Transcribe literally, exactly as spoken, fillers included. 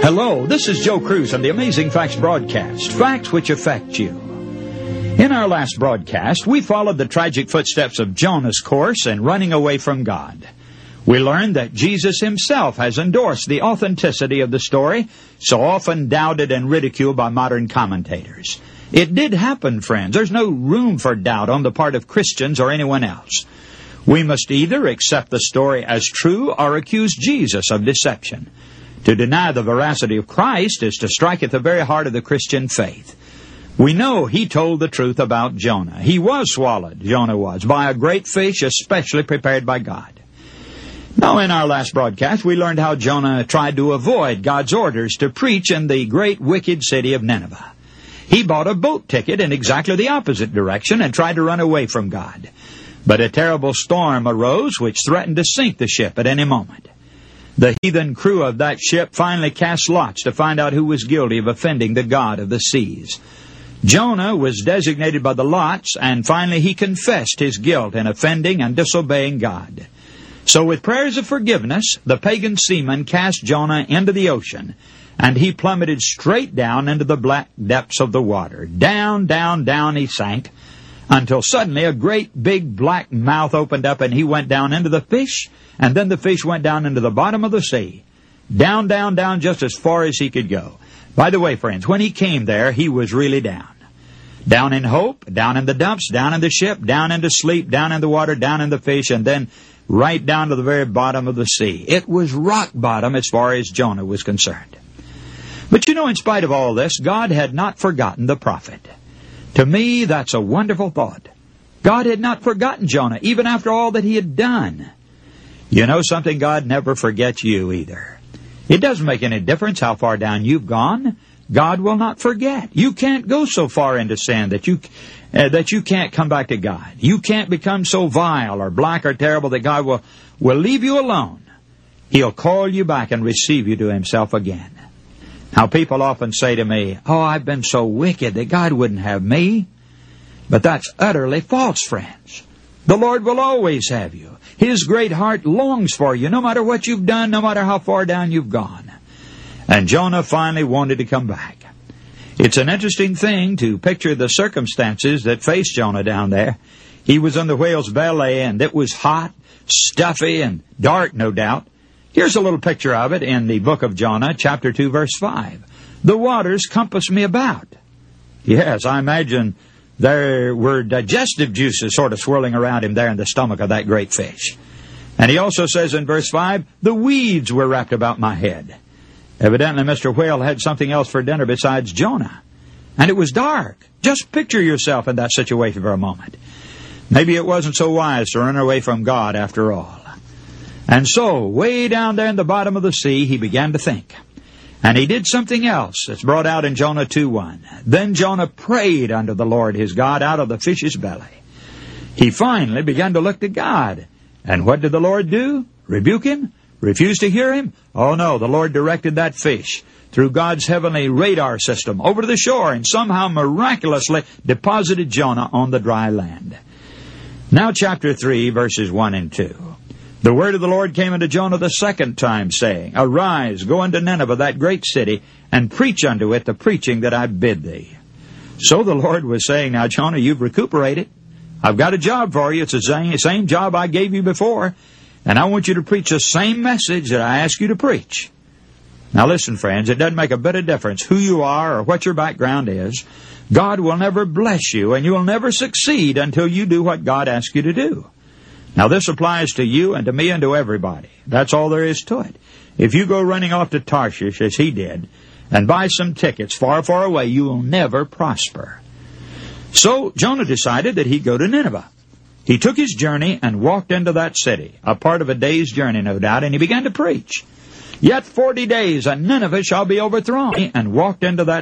Hello, this is Joe Cruz on the Amazing Facts broadcast, facts which affect you. In our last broadcast, we followed the tragic footsteps of Jonah's course in running away from God. We learned that Jesus himself has endorsed the authenticity of the story, so often doubted and ridiculed by modern commentators. It did happen, friends. There's no room for doubt on the part of Christians or anyone else. We must either accept the story as true or accuse Jesus of deception. To deny the veracity of Christ is to strike at the very heart of the Christian faith. We know he told the truth about Jonah. He was swallowed, Jonah was, by a great fish especially prepared by God. Now, in our last broadcast, we learned how Jonah tried to avoid God's orders to preach in the great wicked city of Nineveh. He bought a boat ticket in exactly the opposite direction and tried to run away from God. But a terrible storm arose which threatened to sink the ship at any moment. The heathen crew of that ship finally cast lots to find out who was guilty of offending the God of the seas. Jonah was designated by the lots, and finally he confessed his guilt in offending and disobeying God. So with prayers of forgiveness, the pagan seamen cast Jonah into the ocean, and he plummeted straight down into the black depths of the water. Down, down, down he sank, until suddenly a great big black mouth opened up and he went down into the fish, and then the fish went down into the bottom of the sea. Down, down, down, just as far as he could go. By the way, friends, when he came there, he was really down. Down in hope, down in the dumps, down in the ship, down into sleep, down in the water, down in the fish, and then right down to the very bottom of the sea. It was rock bottom as far as Jonah was concerned. But you know, in spite of all this, God had not forgotten the prophet. To me, that's a wonderful thought. God had not forgotten Jonah, even after all that he had done. You know something? God never forgets you either. It doesn't make any difference how far down you've gone. God will not forget. You can't go so far into sin that you uh, that you can't come back to God. You can't become so vile or black or terrible that God will, will leave you alone. He'll call you back and receive you to himself again. Now, people often say to me, oh, I've been so wicked that God wouldn't have me. But that's utterly false, friends. The Lord will always have you. His great heart longs for you, no matter what you've done, no matter how far down you've gone. And Jonah finally wanted to come back. It's an interesting thing to picture the circumstances that faced Jonah down there. He was in the whale's belly, and it was hot, stuffy, and dark, no doubt. Here's a little picture of it in the book of Jonah, chapter two, verse five. The waters compass me about. Yes, I imagine there were digestive juices sort of swirling around him there in the stomach of that great fish. And he also says in verse five, the weeds were wrapped about my head. Evidently, Mister Whale had something else for dinner besides Jonah. And it was dark. Just picture yourself in that situation for a moment. Maybe it wasn't so wise to run away from God after all. And so, way down there in the bottom of the sea, he began to think. And he did something else that's brought out in Jonah two one. Then Jonah prayed unto the Lord his God out of the fish's belly. He finally began to look to God. And what did the Lord do? Rebuke him? Refuse to hear him? Oh no, the Lord directed that fish through God's heavenly radar system over to the shore and somehow miraculously deposited Jonah on the dry land. Now chapter three, verses one and two. The word of the Lord came unto Jonah the second time, saying, Arise, go unto Nineveh, that great city, and preach unto it the preaching that I bid thee. So the Lord was saying, Now, Jonah, you've recuperated. I've got a job for you. It's the same, same job I gave you before. And I want you to preach the same message that I asked you to preach. Now listen, friends, it doesn't make a bit of difference who you are or what your background is. God will never bless you, and you will never succeed until you do what God asks you to do. Now, this applies to you and to me and to everybody. That's all there is to it. If you go running off to Tarshish, as he did, and buy some tickets far, far away, you will never prosper. So, Jonah decided that he'd go to Nineveh. He took his journey and walked into that city, a part of a day's journey, no doubt, and he began to preach. Yet forty days, and Nineveh shall be overthrown. And walked into that